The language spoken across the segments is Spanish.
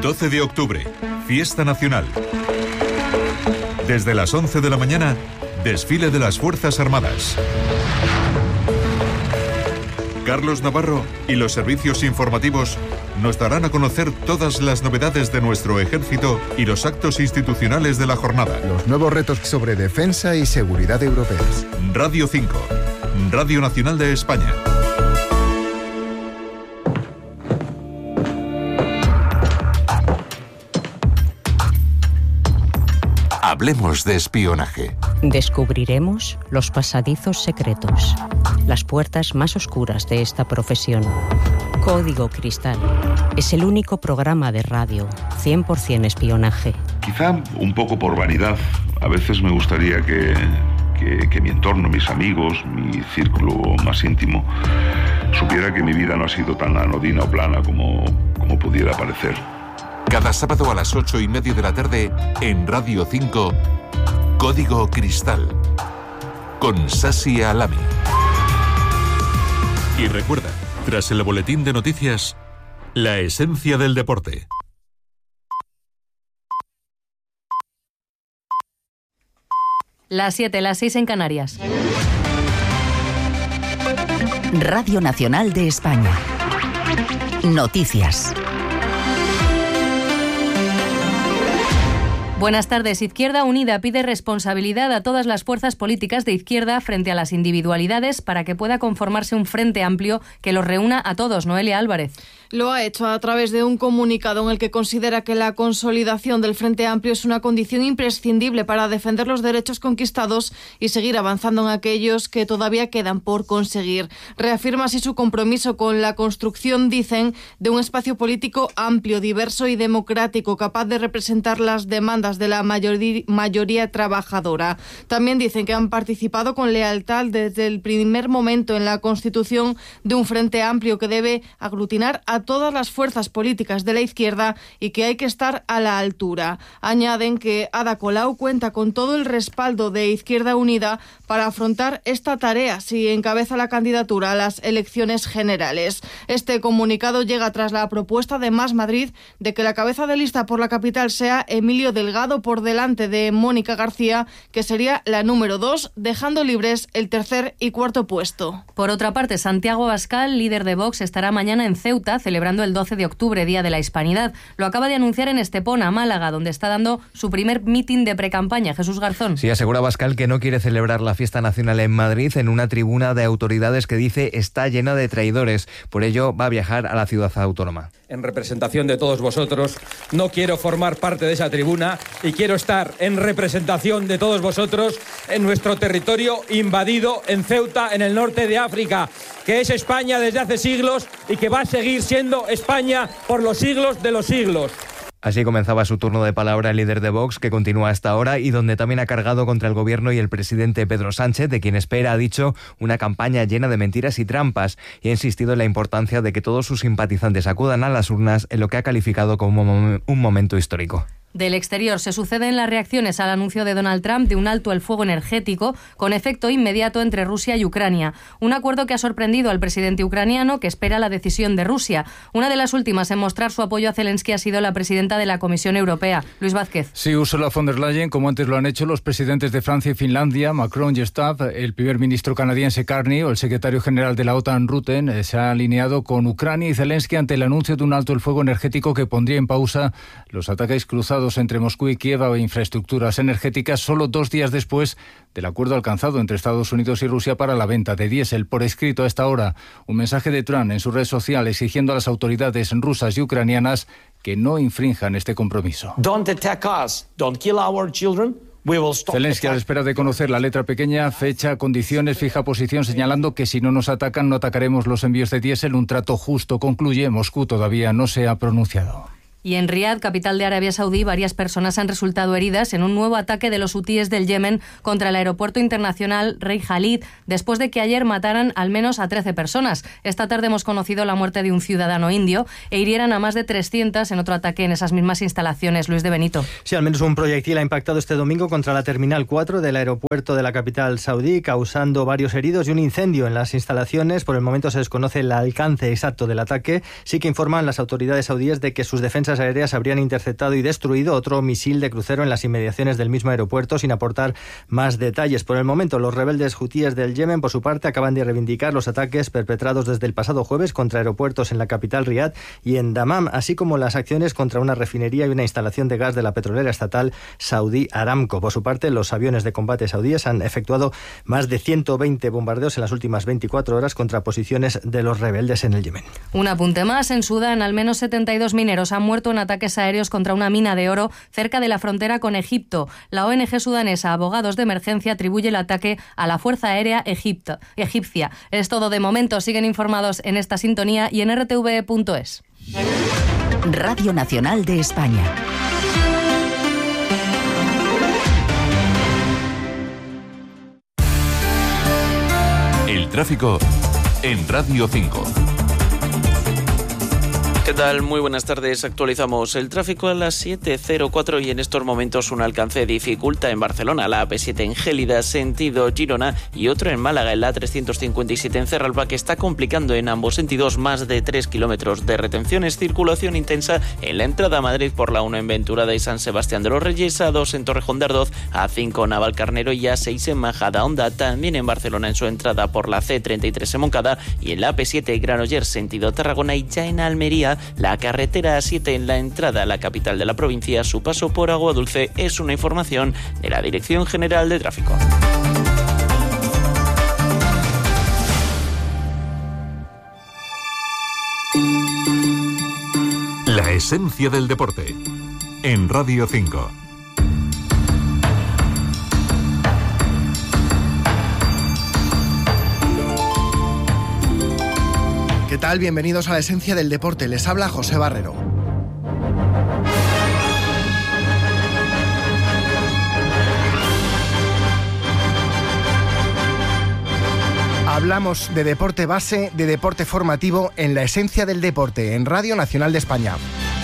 12 de octubre, fiesta nacional. Desde las 11 de la mañana, desfile de las Fuerzas Armadas. Carlos Navarro y los servicios informativos nos darán a conocer todas las novedades de nuestro ejército y los actos institucionales de la jornada. Los nuevos retos sobre defensa y seguridad europeos. Radio 5, Radio Nacional de España. Hablemos de espionaje. Descubriremos los pasadizos secretos, las puertas más oscuras de esta profesión. Código Cristal es el único programa de radio 100% espionaje. Quizá un poco por vanidad, a veces me gustaría que mi entorno, mis amigos, mi círculo más íntimo, supiera que mi vida no ha sido tan anodina o plana como pudiera parecer. Cada sábado a las 8:30 de la tarde en Radio 5, Código Cristal, con Sasi Alami. Y recuerda, tras el boletín de noticias, la esencia del deporte. Las 7, las 6 en Canarias. Radio Nacional de España. Noticias. Buenas tardes. Izquierda Unida pide responsabilidad a todas las fuerzas políticas de izquierda frente a las individualidades para que pueda conformarse un frente amplio que los reúna a todos. Noelia Álvarez. Lo ha hecho a través de un comunicado en el que considera que la consolidación del Frente Amplio es una condición imprescindible para defender los derechos conquistados y seguir avanzando en aquellos que todavía quedan por conseguir. Reafirma así su compromiso con la construcción, dicen, de un espacio político amplio, diverso y democrático, capaz de representar las demandas de la mayoría trabajadora. También dicen que han participado con lealtad desde el primer momento en la constitución de un Frente Amplio que debe aglutinar a todas las fuerzas políticas de la izquierda y que hay que estar a la altura. Añaden que Ada Colau cuenta con todo el respaldo de Izquierda Unida para afrontar esta tarea si encabeza la candidatura a las elecciones generales. Este comunicado llega tras la propuesta de Más Madrid de que la cabeza de lista por la capital sea Emilio Delgado por delante de Mónica García, que sería la número 2, dejando libres el tercer y cuarto puesto. Por otra parte, Santiago Abascal, líder de Vox, estará mañana en Ceuta celebrando el 12 de octubre, Día de la Hispanidad. Lo acaba de anunciar en Estepona, Málaga, donde está dando su primer mitin de precampaña. Jesús Garzón. Sí, asegura Abascal que no quiere celebrar la fiesta nacional en Madrid en una tribuna de autoridades que dice está llena de traidores. Por ello va a viajar a la ciudad autónoma. En representación de todos vosotros, no quiero formar parte de esa tribuna y quiero estar en representación de todos vosotros en nuestro territorio invadido en Ceuta, en el norte de África, que es España desde hace siglos y que va a seguir siendo España por los siglos de los siglos. Así comenzaba su turno de palabra el líder de Vox, que continúa hasta ahora y donde también ha cargado contra el gobierno y el presidente Pedro Sánchez, de quien espera, ha dicho, una campaña llena de mentiras y trampas, y ha insistido en la importancia de que todos sus simpatizantes acudan a las urnas en lo que ha calificado como un momento histórico. Del exterior se suceden las reacciones al anuncio de Donald Trump de un alto el fuego energético con efecto inmediato entre Rusia y Ucrania. Un acuerdo que ha sorprendido al presidente ucraniano, que espera la decisión de Rusia. Una de las últimas en mostrar su apoyo a Zelensky ha sido la presidenta de la Comisión Europea, Luis Vázquez. Sí, Ursula von der Leyen, como antes lo han hecho los presidentes de Francia y Finlandia, Macron y Stubb, el primer ministro canadiense Carney o el secretario general de la OTAN Rutten, se ha alineado con Ucrania y Zelensky ante el anuncio de un alto el fuego energético que pondría en pausa los ataques cruzados entre Moscú y Kiev a infraestructuras energéticas solo 2 días después del acuerdo alcanzado entre Estados Unidos y Rusia para la venta de diésel. Por escrito a esta hora, un mensaje de Trump en su red social exigiendo a las autoridades rusas y ucranianas que no infrinjan este compromiso. Don't attack us, don't kill our children. Zelensky, a la espera de conocer la letra pequeña, fecha, condiciones, fija posición, señalando que si no nos atacan no atacaremos los envíos de diésel. Un trato justo, concluye. Moscú todavía no se ha pronunciado. Y en Riad, capital de Arabia Saudí, varias personas han resultado heridas en un nuevo ataque de los hutíes del Yemen contra el aeropuerto internacional Rey Khalid, después de que ayer mataran al menos a 13 personas. Esta tarde hemos conocido la muerte de un ciudadano indio e hirieran a más de 300 en otro ataque en esas mismas instalaciones. Luis de Benito. Sí, al menos un proyectil ha impactado este domingo contra la Terminal 4 del aeropuerto de la capital saudí, causando varios heridos y un incendio en las instalaciones. Por el momento se desconoce el alcance exacto del ataque. Sí que informan las autoridades saudíes de que sus defensas defensas aéreas habrían interceptado y destruido otro misil de crucero en las inmediaciones del mismo aeropuerto, sin aportar más detalles. Por el momento, los rebeldes hutíes del Yemen, por su parte, acaban de reivindicar los ataques perpetrados desde el pasado jueves contra aeropuertos en la capital Riad y en Dammam, así como las acciones contra una refinería y una instalación de gas de la petrolera estatal Saudi Aramco. Por su parte, los aviones de combate saudíes han efectuado más de 120 bombardeos en las últimas 24 horas contra posiciones de los rebeldes en el Yemen. Un apunte más. En Sudán, al menos 72 mineros han muerto en ataques aéreos contra una mina de oro cerca de la frontera con Egipto. La ONG sudanesa Abogados de Emergencia atribuye el ataque a la Fuerza Aérea egipcia. Es todo de momento. Siguen informados en esta sintonía y en rtve.es. Radio Nacional de España. El tráfico en Radio 5. ¿Qué tal? Muy buenas tardes. Actualizamos el tráfico a las 7:04 y en estos momentos un alcance dificulta en Barcelona, la AP7 en Gélida, sentido Girona, y otro en Málaga, en la 357 en Cerralba, que está complicando en ambos sentidos más de 3 kilómetros de retenciones. Circulación intensa en la entrada a Madrid por la 1 en Venturada y San Sebastián de los Reyes, A2 en Torrejón de Ardoz, A5 Navalcarnero y A6 en Majadahonda. También en Barcelona en su entrada por la C33 en Moncada y en la AP7 Granollers, sentido Tarragona, y ya en Almería la carretera A7 en la entrada a la capital de la provincia. Su paso por Aguadulce. Es una información de la Dirección General de Tráfico. La esencia del deporte en Radio 5. ¿Qué tal? Bienvenidos a la esencia del deporte. Les habla José Barrero. Hablamos de deporte base, de deporte formativo en la esencia del deporte en Radio Nacional de España.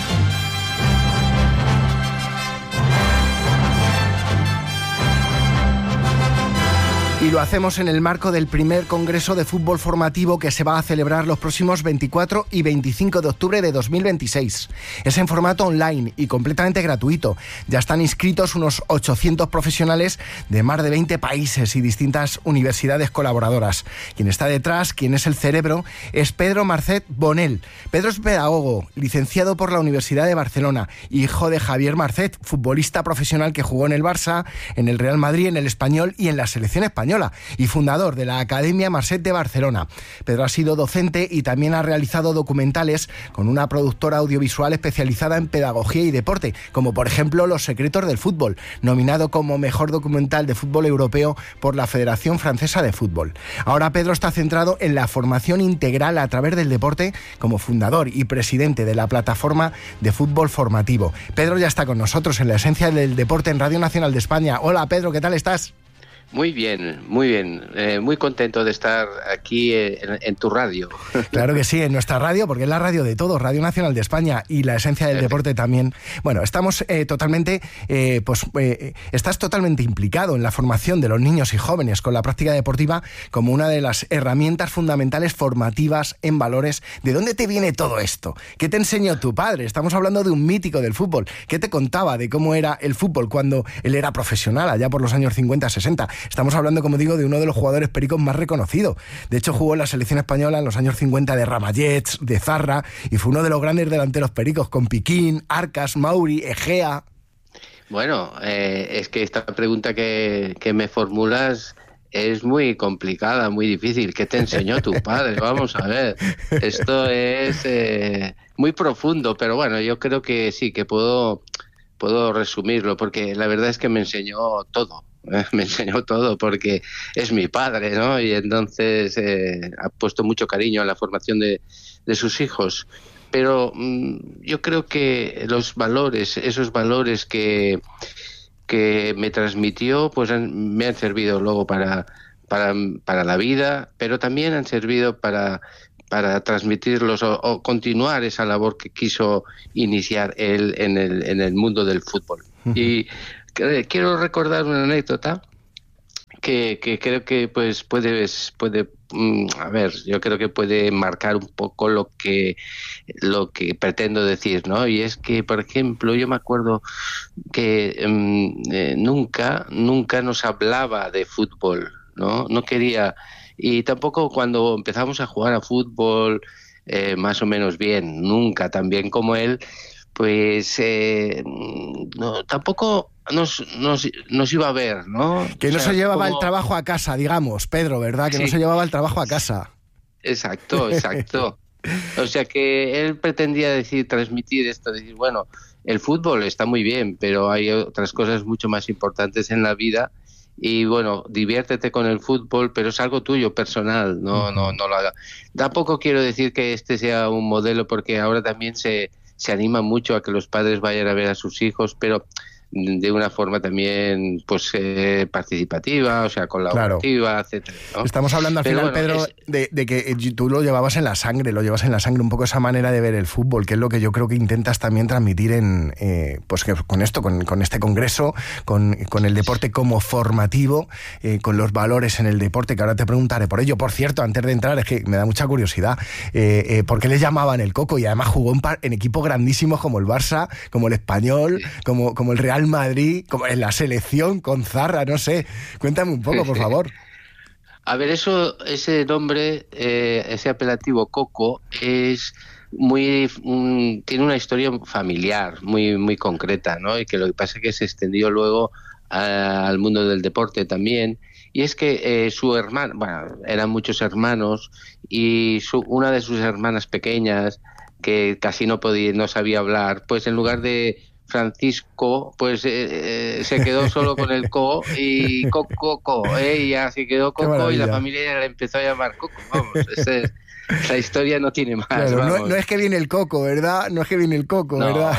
Y lo hacemos en el marco del primer Congreso de Fútbol Formativo que se va a celebrar los próximos 24 y 25 de octubre de 2026. Es en formato online y completamente gratuito. Ya están inscritos unos 800 profesionales de más de 20 países y distintas universidades colaboradoras. Quien está detrás, quien es el cerebro, es Pedro Marcet Bonel. Pedro es pedagogo, licenciado por la Universidad de Barcelona, hijo de Javier Marcet, futbolista profesional que jugó en el Barça, en el Real Madrid, en el Español y en la selección española, y fundador de la Academia Marcet de Barcelona. Pedro ha sido docente y también ha realizado documentales con una productora audiovisual especializada en pedagogía y deporte, como por ejemplo Los secretos del fútbol, nominado como mejor documental de fútbol europeo por la Federación Francesa de Fútbol. Ahora Pedro está centrado en la formación integral a través del deporte como fundador y presidente de la plataforma de fútbol formativo. Pedro ya está con nosotros en la esencia del deporte en Radio Nacional de España. Hola Pedro, ¿qué tal estás? Muy bien, muy bien. Muy contento de estar aquí en tu radio. Claro que sí, en nuestra radio, porque es la radio de todos, Radio Nacional de España, y la esencia del deporte también. Bueno, estamos totalmente, estás totalmente implicado en la formación de los niños y jóvenes con la práctica deportiva como una de las herramientas fundamentales formativas en valores. ¿De dónde te viene todo esto? ¿Qué te enseñó tu padre? Estamos hablando de un mítico del fútbol. ¿Qué te contaba de cómo era el fútbol cuando él era profesional, allá por los años 50-60? Estamos hablando, como digo, de uno de los jugadores pericos más reconocidos. De hecho, jugó en la selección española en los años 50 de Ramallets, de Zarra, y fue uno de los grandes delanteros pericos, con Piquín, Arcas, Mauri, Egea. Bueno, es que esta pregunta que me formulas es muy complicada, muy difícil. ¿Qué te enseñó tu padre? Vamos a ver. Esto es muy profundo, pero bueno, yo creo que sí, que puedo resumirlo, porque la verdad es que me enseñó todo. Me enseñó todo porque es mi padre, ¿no? Y entonces ha puesto mucho cariño a la formación de sus hijos. Pero yo creo que los valores, esos valores que me transmitió, pues me han servido luego para la vida, pero también han servido para transmitirlos o continuar esa labor que quiso iniciar él en el mundo del fútbol. Y quiero recordar una anécdota que creo que pues puede a ver, yo creo que puede marcar un poco lo que pretendo decir, ¿no? Y es que, por ejemplo, yo me acuerdo que nunca nos hablaba de fútbol, ¿no? No quería, y tampoco cuando empezamos a jugar a fútbol más o menos bien, nunca tan bien como él, pues no, tampoco nos iba a ver, ¿no? Que no se llevaba el trabajo a casa, digamos, Pedro, ¿verdad? Que no se llevaba el trabajo a casa. Exacto. O sea que él pretendía transmitir esto, decir, bueno, el fútbol está muy bien, pero hay otras cosas mucho más importantes en la vida. Y bueno, diviértete con el fútbol, pero es algo tuyo, personal, no lo haga. Tampoco quiero decir que este sea un modelo, porque ahora también se anima mucho a que los padres vayan a ver a sus hijos, pero de una forma también pues participativa, o sea, colaborativa, etcétera, ¿no? Estamos hablando al final, Pedro, de que tú lo llevas en la sangre un poco esa manera de ver el fútbol, que es lo que yo creo que intentas también transmitir en pues que con esto, con este congreso, con el deporte como formativo, con los valores en el deporte, que ahora te preguntaré por ello. Por cierto, antes de entrar, es que me da mucha curiosidad, ¿por qué le llamaban el Coco? Y además jugó en equipos grandísimos como el Barça, como el Español, como el Real Madrid, como en la selección, con Zarra, no sé. Cuéntame un poco, por favor. A ver, ese nombre, ese apelativo Coco, es tiene una historia familiar muy concreta, ¿no? Y que lo que pasa es que se extendió luego al mundo del deporte también. Y es que su hermano, bueno, eran muchos hermanos, y una de sus hermanas pequeñas, que casi no sabía hablar, pues en lugar de Francisco, pues se quedó solo con el Co y Coco, y ya se quedó Coco y la familia ya le empezó a llamar Coco. Vamos, la historia no tiene más. Claro, no es que viene el Coco, ¿verdad? No es que viene el Coco, ¿verdad?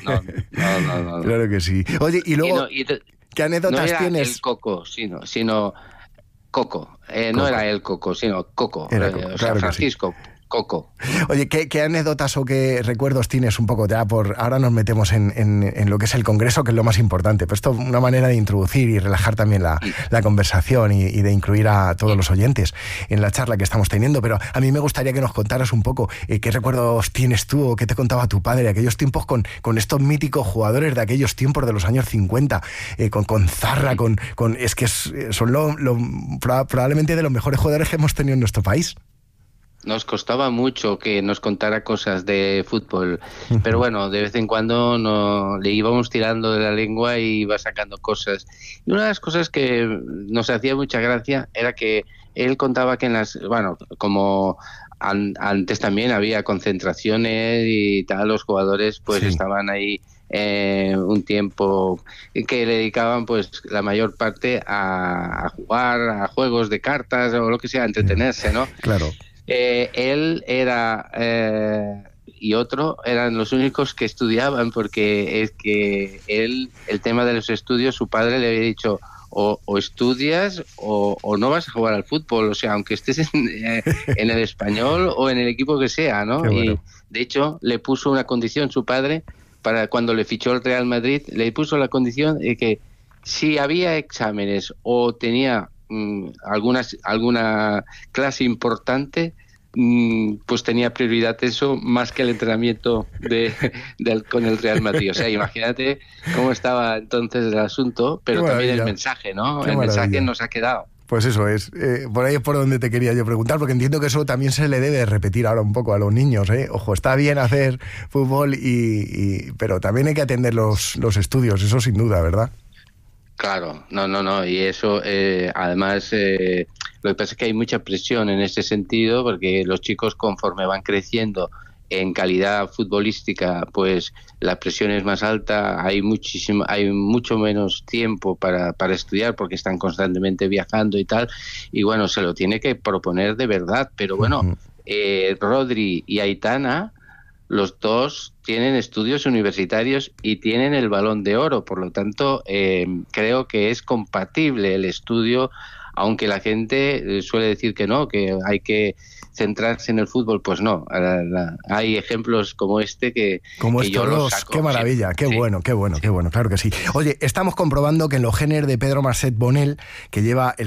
No. Claro que sí. Oye, y luego, ¿qué anécdotas no era tienes? El Coco, sino Coco. No era el Coco, sino Coco. Claro, Francisco. Sí. Coco. Oye, ¿qué anécdotas o qué recuerdos tienes un poco? Ahora nos metemos en lo que es el Congreso, que es lo más importante. Pero esto es una manera de introducir y relajar también la conversación y de incluir a todos los oyentes en la charla que estamos teniendo. Pero a mí me gustaría que nos contaras un poco qué recuerdos tienes tú o qué te contaba tu padre de aquellos tiempos con estos míticos jugadores de aquellos tiempos de los años 50, con Zarra, es que son probablemente de los mejores jugadores que hemos tenido en nuestro país. Nos costaba mucho que nos contara cosas de fútbol, pero bueno, de vez en cuando le íbamos tirando de la lengua y iba sacando cosas. Y una de las cosas que nos hacía mucha gracia era que él contaba que como antes también había concentraciones y tal, los jugadores pues estaban ahí un tiempo que le dedicaban pues la mayor parte a jugar a juegos de cartas o lo que sea, a entretenerse, ¿no? Claro. Él era y otro eran los únicos que estudiaban, porque es que el tema de los estudios, su padre le había dicho o estudias o no vas a jugar al fútbol, o sea, aunque estés en el Español o en el equipo que sea, ¿no? Bueno. Y de hecho le puso una condición su padre para cuando le fichó el Real Madrid, le puso la condición de que si había exámenes o tenía alguna clase importante, pues tenía prioridad eso más que el entrenamiento con el Real Madrid. O sea, imagínate cómo estaba entonces el asunto, pero también el mensaje, ¿no? El mensaje nos ha quedado. Pues eso es, por ahí es por donde te quería yo preguntar, porque entiendo que eso también se le debe repetir ahora un poco a los niños, ¿eh? Ojo, está bien hacer fútbol, pero también hay que atender los estudios, eso sin duda, ¿verdad? Claro, no, y eso además lo que pasa es que hay mucha presión en ese sentido, porque los chicos conforme van creciendo en calidad futbolística, pues la presión es más alta, hay mucho menos tiempo para estudiar porque están constantemente viajando y tal, y bueno, se lo tiene que proponer de verdad, pero bueno, Rodri y Aitana, los dos tienen estudios universitarios y tienen el Balón de Oro, por lo tanto creo que es compatible el estudio, aunque la gente suele decir que no, que hay que centrarse en el fútbol, pues no. Hay ejemplos como este que yo los saco. Qué maravilla, qué bueno, claro que sí. Oye, estamos comprobando que en los genes de Pedro Marcet Bonel, que lleva